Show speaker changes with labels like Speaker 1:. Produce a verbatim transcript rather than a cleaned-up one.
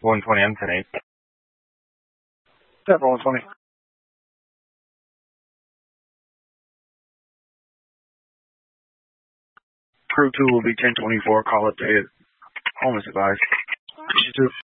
Speaker 1: one twenty, I'm ten eight.
Speaker 2: ten four, one twenty. Crew two will be ten twenty-four. Call it to hit. Home is advised. You too.